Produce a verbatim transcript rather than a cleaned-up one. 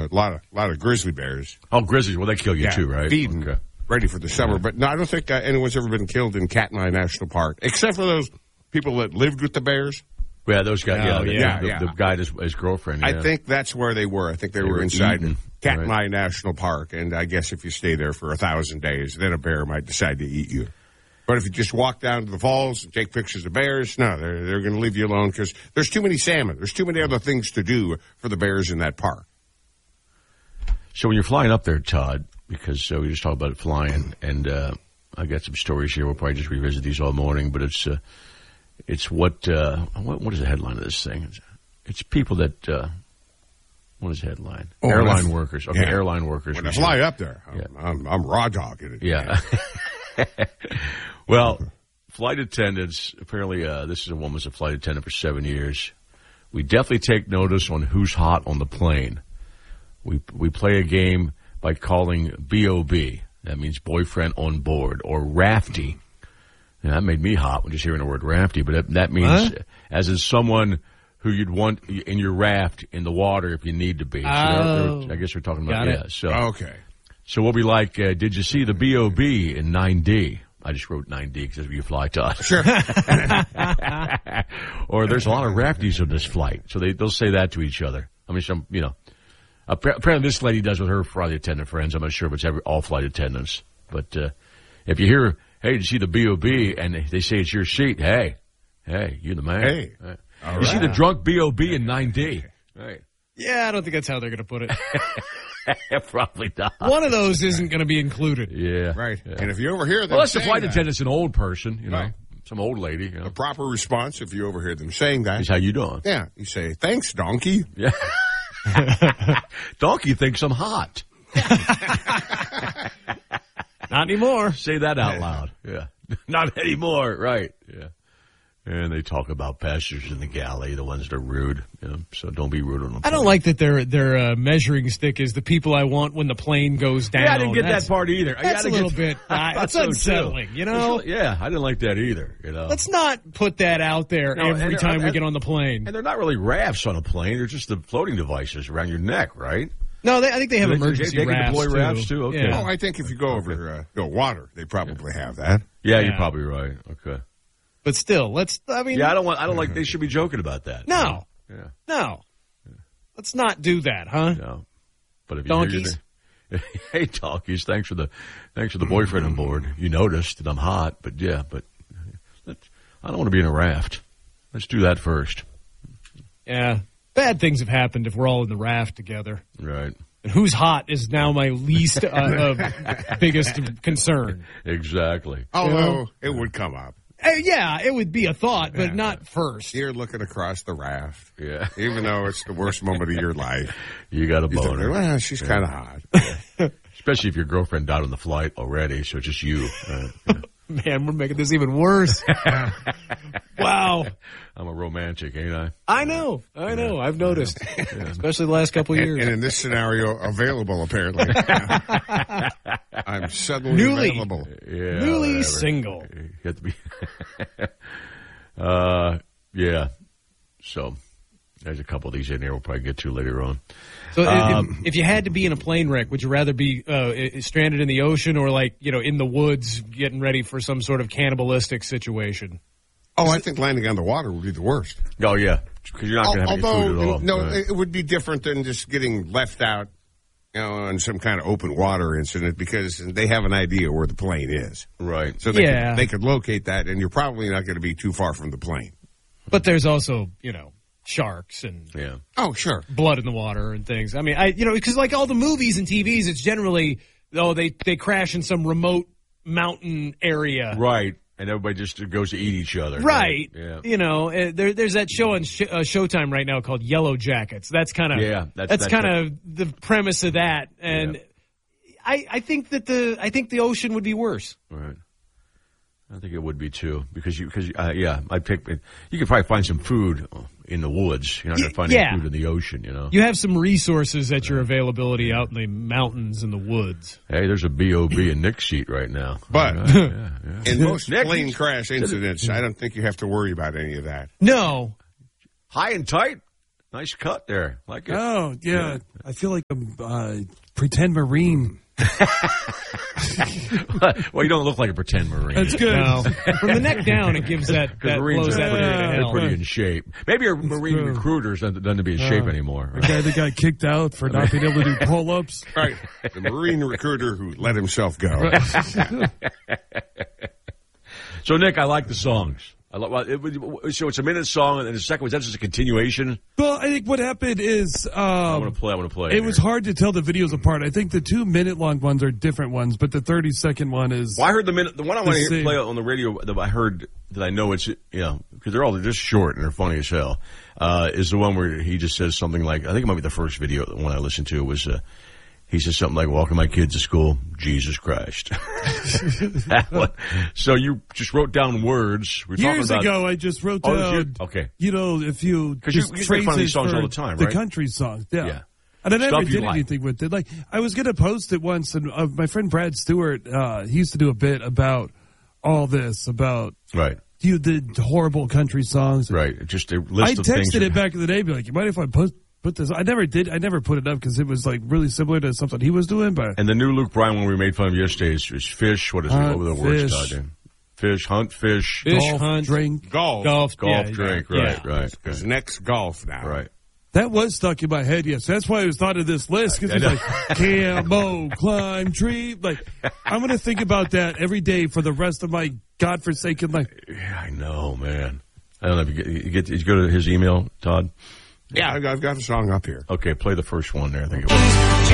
a lot of lot of grizzly bears. Oh, grizzlies. Well, they kill you yeah, too, right? Feeding, okay. ready for the summer. Yeah. But no, I don't think uh, anyone's ever been killed in Katmai National Park, except for those people that lived with the bears. Yeah, those guys. Oh, yeah, the, yeah, the, yeah. the guy, his, his girlfriend. Yeah. I think that's where they were. I think they, They were, were inside eaten, Katmai right. National Park. And I guess if you stay there for a thousand days, then a bear might decide to eat you. But if you just walk down to the falls and take pictures of bears, no, they're, they're going to leave you alone because there's too many salmon. There's too many other things to do for the bears in that park. So when you're flying up there, Todd, because so we just talked about flying, and uh, I got some stories here. We'll probably just revisit these all morning, but it's uh, it's what, uh, what what is the headline of this thing? It's, it's people that uh, what is the headline? Oh, airline workers. Okay, yeah. airline workers. When I fly up there, I'm, Yeah. I'm, I'm raw dogging it. Yeah. Well, flight attendants, apparently uh, this is a woman's a flight attendant for seven years. We definitely take notice on who's hot on the plane. We we play a game by calling B O B. That means boyfriend on board, or rafty. And that made me hot when just hearing the word rafty, but that, that means Huh? as in someone who you'd want in your raft in the water if you need to be. So they're- Oh. they're- I guess we're talking about, Got it. yeah. So, Okay. so we'll be like, uh, did you see the B O B in nine D? I just wrote nine D because you fly to us. Sure. Or there's a lot of rafties on this flight. So they, they'll say that to each other. I mean, some, you know, apparently this lady does with her flight attendant friends. I'm not sure if it's every, all flight attendants. But uh, if you hear, hey, did you see the B O B? And they say it's your seat. Hey, hey, you the man. Hey. Hey. All You see right. the drunk B O B in nine D. Right. Yeah, I don't think that's how they're going to put it. Probably not. One of those isn't going to be included. Yeah. Right. Yeah. And if you overhear them Well, unless the saying flight that, attendant's an old person, you know, Right. some old lady. You know, a proper response, if you overhear them saying that, is how you doing? yeah, you say, thanks, donkey. Yeah. Donkey thinks I'm hot. Not anymore. Say that out loud. Yeah. Not anymore. Right. Yeah. And they talk about passengers in the galley, the ones that are rude. You know, so don't be rude on them. I don't like that their their uh, measuring stick is the people I want when the plane goes down. Yeah, I didn't get That's- that part either. That's I a didn't little get- bit. I Uh, thought it's so, too. unsettling, you know. Yeah, I didn't like that either. You know, Let's not put that out there No, and every they're- time we and- get on the plane. and they're not really rafts on a plane. They're just the floating devices around your neck, right? No, they, I think they have They- emergency they can rafts deploy too. rafts, too? Okay. Yeah. Oh, I think if you go over uh, no, water, they probably have that. Yeah, Yeah. you're probably right. Okay. But still, let's. I mean, Yeah, I don't want. I don't like. They should be joking about that. no, Yeah. no. Let's not do that, huh? No. But if you Donkeys? Hear your, hey, donkeys! Thanks for the thanks for the boyfriend on board. You noticed that I'm hot, but yeah, but let's, I don't want to be in a raft. Let's do that first. Yeah. Bad things have happened if we're all in the raft together. Right. And who's hot is now my least uh, uh, biggest concern. Exactly. Although it would come up. Uh, yeah, it would be a thought, but Yeah. not first. You're looking across the raft, Yeah. even though it's the worst moment of your life. You got a You think, boner. well, she's kind of hot. Especially if your girlfriend died on the flight already, so it's just you. Right. Yeah. Man, we're making this even worse. Wow. I'm a romantic, ain't I? I know. I know. I've noticed. Especially the last couple of And, years. and in this scenario, available apparently. I'm suddenly Newly. available. Yeah. Newly whatever. single. You have to be. uh, yeah. So there's a couple of these in here we'll probably get to later on. So if- Um, if, if you had to be in a plane wreck, would you rather be uh, i- stranded in the ocean or like, you know, in the woods getting ready for some sort of cannibalistic situation? Oh, I think landing on the water would be the worst. Oh yeah, because you're not going to have Although, any food at all. no, Right. it would be different than just getting left out, you know, in some kind of open water incident because they have an idea where the plane is. Right. So they, Yeah. could, they could locate that, and you're probably not going to be too far from the plane. But there's also, you know, sharks and Yeah. Oh, sure. blood in the water and things. I mean, I you know, because like all the movies and T Vs, it's generally, oh, they, they crash in some remote mountain area. Right. And everybody just goes to eat each other. Right. Yeah. You know, uh, there, there's that show on sh- uh, Showtime right now called Yellow Jackets. That's kind of Yeah, that's, that's- kind that's- of the premise of that. And Yeah. I, I think that the I think the ocean would be worse. Right. I think it would be too because you because uh, yeah I pick you could probably find some food in the woods. You're not going to find Yeah. any food in the ocean. You know. You have some resources at your availability out in the mountains and the woods. Hey, there's a B O B in Nick's seat right now. But Right. yeah, yeah. in most Nick, plane he's- crash incidents, I don't think you have to worry about any of that. No, High and tight. Nice cut there. Like it. Oh, yeah. yeah. I feel like a uh, pretend Marine. Well, you don't look like a pretend Marine. That's good. No. From the neck down, it gives that, that Marines blows are that pretty, area to they're hell. pretty in shape. Maybe a Marine true. recruiter's doesn't, doesn't be in Uh, shape anymore. The guy that got kicked out for not being able to do pull-ups. Right. The Marine recruiter who let himself go. So, Nick, I like the songs. I lo- well, it, so it's a minute song, and the second was that just a continuation? Well, I think what happened is um, I want to play. I want to play. it was hard to tell the videos apart. I think the two minute long ones are different ones, but the thirty second one is. Well, I heard the minute the one I want to hear same. play on the radio that I heard that I know it's you know because they're all they're just short and they're funny as hell. Uh, is the one where he just says something like I think it might be the first video the one I listened to was. Uh, He says something like, "Welcome my kids to school, Jesus Christ." That one. So you just wrote down words. We're Years talking about, ago, I just wrote Oh, down. you- okay. You know, if you 'Cause you- just you just make fun of these phrases songs for all the time, the right? country songs, yeah. Yeah. And I never Stuff you did like. anything with it. Like I was going to post it once, and uh, my friend Brad Stewart, uh, he used to do a bit about all this about right, you the horrible country songs. right. Just a list I of things. texted that- it back in the day, be like, "You mind if I post put this?" I never did. I never put it up because it was like really similar to something he was doing. But And the new Luke Bryan one we made fun of yesterday is, is fish. What is it? Hunt, What were the words, fish. Todd? Fish, hunt, fish, Fish, golf, hunt, drink. Golf. golf, golf, yeah, drink. yeah. Right, right, His right. next golf now. right. That was stuck in my head, yes. That's why I was thought of this list, because it's like, Cambo, climb, tree. Like, I'm going to think about that every day for the rest of my godforsaken life. Yeah, I know, man. I don't know if you get, you get did you go to his email, Todd? Yeah, I've got- I've got a song up here. Okay, play the first one there. I think it was.